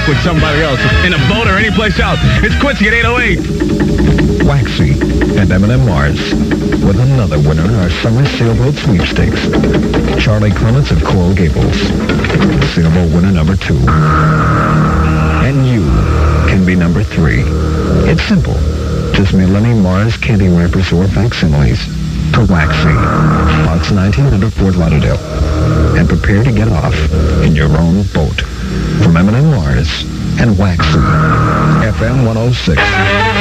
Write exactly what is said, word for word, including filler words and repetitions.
back with somebody else in a boat or anyplace else. It's Quincy at eight oh eight. Waxy and M and M Mars with another winner in our summer sailboat sweepstakes. Charlie Clements of Coral Gables, sailboat winner number two. And you can be number three. It's simple. Just mail any Mars candy wrappers or facsimiles to Waxy, Box nineteen hundred Fort Lauderdale, and prepare to get off in your own boat. From M and M Mars and Waxy, F M one oh six.